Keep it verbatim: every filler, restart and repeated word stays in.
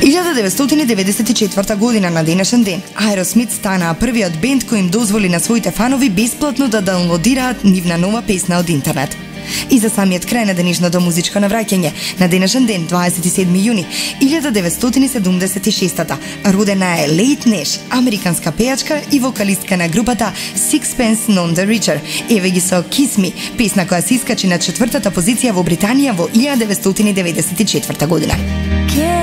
илјада деветстотини деветдесет и четврта година на денешен ден, Aerosmith станаа првиот бенд кој им дозволи на своите фанови бесплатно да даунлодираат нивна нова песна од интернет. И за самиот крај на денешното музичко навраќање, на денешен ден, дваесет и седми јуни, илјада деветстотини седумдесет и шеста, родена е Лейт Неш, американска пејачка и вокалистка на групата Sixpence None the Richer. Еве ги со Kiss Me, песна која се искачи на четвртата позиција во Британија во илјада деветстотини деветдесет и четврта година.